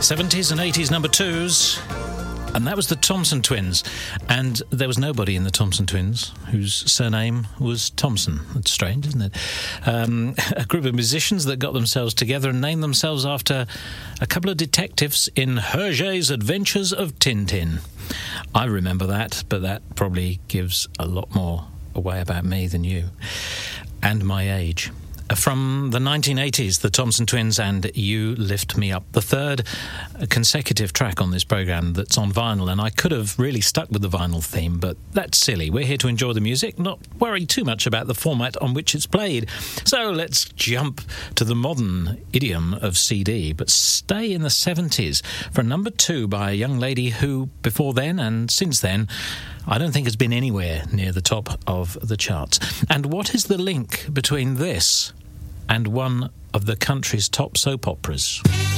70s and 80s number twos. And that was the Thompson Twins. And there was nobody in the Thompson Twins whose surname was Thompson. That's strange, isn't it? A group of musicians that got themselves together and named themselves after a couple of detectives in Hergé's Adventures of Tintin. I remember that, but that probably gives a lot more away about me than you. And my age. From the 1980s, the Thompson Twins and You Lift Me Up, the third consecutive track on this programme that's on vinyl, and I could have really stuck with the vinyl theme, but that's silly. We're here to enjoy the music, not worry too much about the format on which it's played. So let's jump to the modern idiom of CD, but stay in the 70s for number 2 by a young lady who, before then and since then, I don't think has been anywhere near the top of the charts. And what is the link between this and one of the country's top soap operas?